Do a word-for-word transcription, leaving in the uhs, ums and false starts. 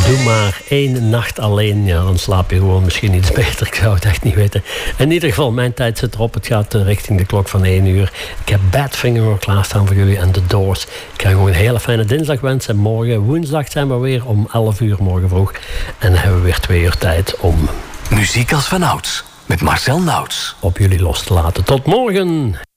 Doe maar één nacht alleen. Ja, dan slaap je gewoon misschien iets beter. Ik zou het echt niet weten. In ieder geval, mijn tijd zit erop. Het gaat richting de klok van één uur. Ik heb Badfinger ook klaarstaan voor jullie en The Doors. Ik ga gewoon een hele fijne dinsdag wensen. Morgen woensdag zijn we weer om elf uur morgen vroeg. En dan hebben we weer twee uur tijd om... Muziek als vanouds. Met Marcel Nauts. Op jullie los te laten. Tot morgen!